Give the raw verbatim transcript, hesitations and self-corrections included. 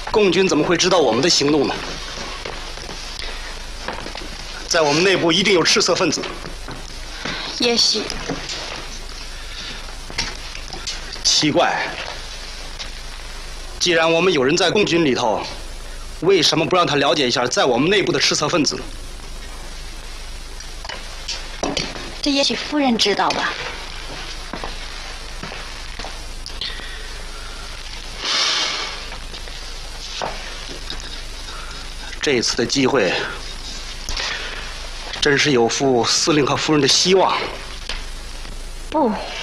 共军怎么会知道我们的行动呢？在我们内部一定有赤色分子。 也许。 奇怪，既然我们有人在共军里头，为什么不让他了解一下在我们内部的赤色分子？ 这也许夫人知道吧。 这次的机会，真是有负司令和夫人的希望。 不。